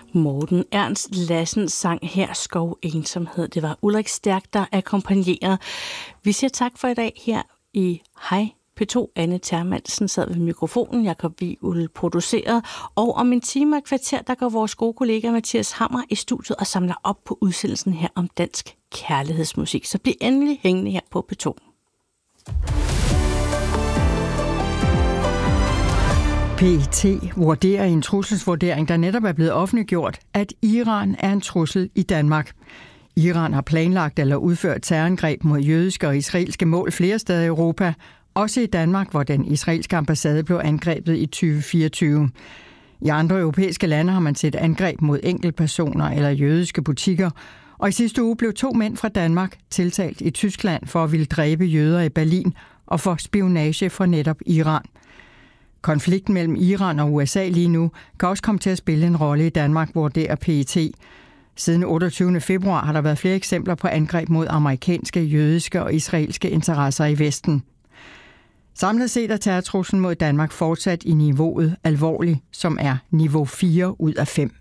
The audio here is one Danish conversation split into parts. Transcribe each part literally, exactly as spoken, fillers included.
Morten Ernst Lassen sang her Skov Ensomhed. Det var Ulrik Stærk, der akkompagnerede. Vi siger tak for i dag her i Hej P to. Anne Termansen sad ved mikrofonen, Jakob Wiel producerede, og om en time og kvarter, der går vores gode kollega Mathias Hammer i studiet og samler op på udsendelsen her om dansk kærlighedsmusik. Så bliv endelig hængende her på P to. P E T vurderer i en trusselsvurdering, der netop er blevet offentliggjort, at Iran er en trussel i Danmark. Iran har planlagt eller udført terrorangreb mod jødiske og israelske mål flere steder i Europa, også i Danmark, hvor den israelske ambassade blev angrebet i tyve fireogtyve. I andre europæiske lande har man set angreb mod enkeltpersoner eller jødiske butikker, og i sidste uge blev to mænd fra Danmark tiltalt i Tyskland for at ville dræbe jøder i Berlin og for spionage for netop Iran. Konflikten mellem Iran og U S A lige nu kan også komme til at spille en rolle i Danmark, vurderer P E T. Siden otteogtyvende februar har der været flere eksempler på angreb mod amerikanske, jødiske og israelske interesser i Vesten. Samlet set er terrortruslen mod Danmark fortsat i niveauet alvorlig, som er niveau fire ud af fem.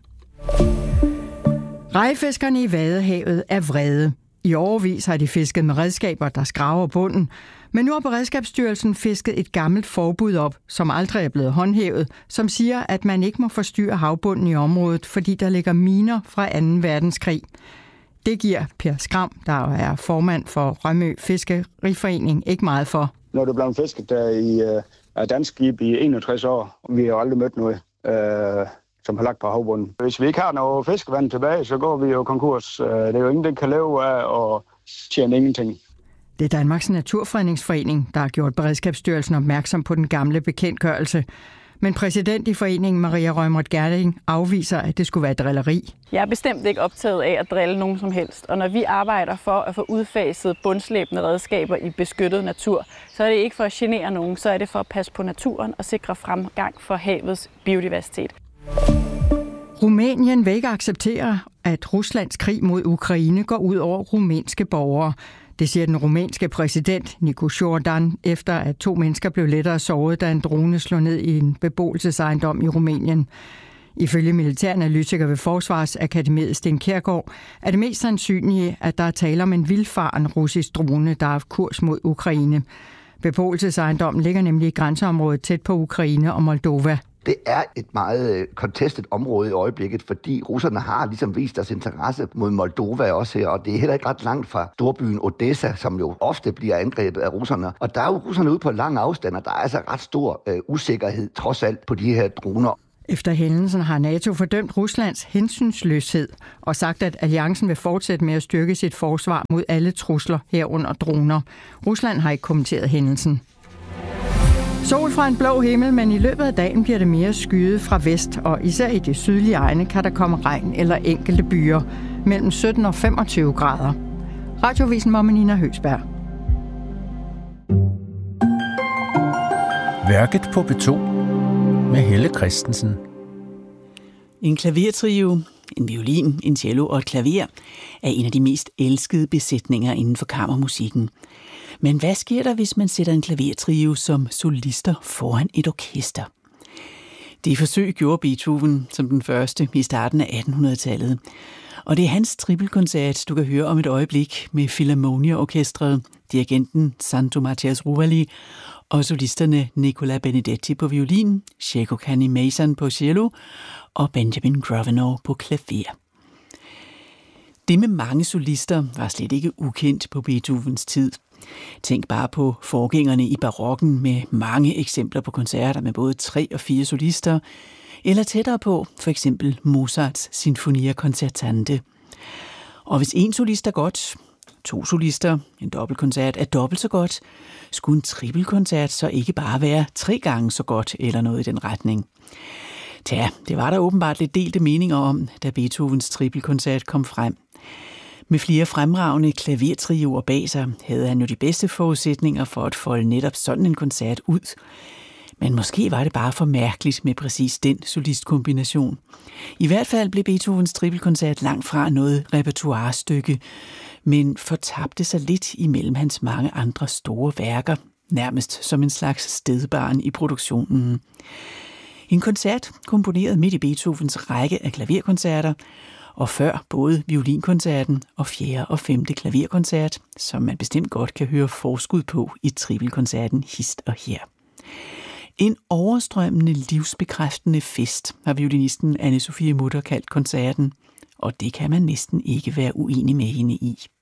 Rejefiskerne i Vadehavet er vrede. I årevis har de fisket med redskaber, der skraver bunden, men nu har Beredskabsstyrelsen fisket et gammelt forbud op, som aldrig er blevet håndhævet, som siger, at man ikke må forstyrre havbunden i området, fordi der ligger miner fra anden verdenskrig. Det giver Per Skram, der er formand for Rømø Fiskeriforening, ikke meget for. Når det blev fisket der i uh, dansk skib i enogtres år, og vi har aldrig mødt noget, uh, som har lagt på havbunden. Hvis vi ikke har noget fiskevand tilbage, så går vi jo konkurs. Uh, det er jo ingen, der kan leve af og tjene ingenting. Det er Danmarks Naturfredningsforening, der har gjort Beredskabsstyrelsen opmærksom på den gamle bekendtgørelse. Men præsident i foreningen, Maria Rømert Gerding, afviser, at det skulle være drilleri. Jeg er bestemt ikke optaget af at drille nogen som helst. Og når vi arbejder for at få udfaset bundslæbende redskaber i beskyttet natur, så er det ikke for at genere nogen, så er det for at passe på naturen og sikre fremgang for havets biodiversitet. Rumænien vil ikke acceptere, at Ruslands krig mod Ukraine går ud over rumænske borgere. Det siger den rumænske præsident Nicu Jordan, efter at to mennesker blev lettere såret, da en drone slog ned i en beboelsesejendom i Rumænien. Ifølge militæranalytiker ved Forsvarsakademiet Sten Kjærgaard er det mest sandsynlige, at der er tale om en vildfaren russisk drone, der har kurs mod Ukraine. Beboelsesejendommen ligger nemlig i grænseområdet tæt på Ukraine og Moldova. Det er et meget contestet område i øjeblikket, fordi russerne har ligesom vist deres interesse mod Moldova også her, og det er heller ikke ret langt fra storbyen Odessa, som jo ofte bliver angrebet af russerne. Og der er jo russerne ude på lang afstand, og der er altså ret stor øh, usikkerhed trods alt på de her droner. Efter hændelsen har NATO fordømt Ruslands hensynsløshed og sagt, at alliancen vil fortsætte med at styrke sit forsvar mod alle trusler herunder droner. Rusland har ikke kommenteret hændelsen. Sol fra en blå himmel, men i løbet af dagen bliver det mere skyet fra vest, og især i de sydlige egne kan der komme regn eller enkelte byer mellem sytten og femogtyve grader. Radioavisen var med Nina Høgsberg. Værket på P to med Helle Christensen. En klavertrio, en violin, en cello og et klaver er en af de mest elskede besætninger inden for kammermusikken. Men hvad sker der, hvis man sætter en klavertrio som solister foran et orkester? Det forsøg gjorde Beethoven som den første i starten af attenhundredetallet. Og det er hans trippelkoncert, du kan høre om et øjeblik med Philharmonia-orkestret, dirigenten Santo Mathias Rovalli og solisterne Nicola Benedetti på violin, Checo Canny-Mason på cello og Benjamin Grosvenor på klaver. Det med mange solister var slet ikke ukendt på Beethovens tid. Tænk bare på forgængerne i barokken med mange eksempler på koncerter med både tre og fire solister, eller tættere på for eksempel Mozarts Sinfonia Concertante. Og hvis en solist er godt, to solister, en dobbeltkoncert er dobbelt så godt, skulle en trippelkoncert så ikke bare være tre gange så godt eller noget i den retning. Tja, det var der åbenbart lidt delte meninger om, da Beethovens trippelkoncert kom frem. Med flere fremragende klavertrioer bag sig havde han jo de bedste forudsætninger for at folde netop sådan en koncert ud. Men måske var det bare for mærkeligt med præcis den solistkombination. I hvert fald blev Beethovens trippelkoncert langt fra noget repertoirestykke, men fortabte sig lidt imellem hans mange andre store værker, nærmest som en slags stedbarn i produktionen. En koncert komponeret midt i Beethovens række af klaverkoncerter, og før både violinkoncerten og fjerde og femte klaverkoncert, som man bestemt godt kan høre forskud på i trippelkoncerten hist og her. En overstrømmende livsbekræftende fest, har violinisten Anne-Sophie Mutter kaldt koncerten, og det kan man næsten ikke være uenig med hende i.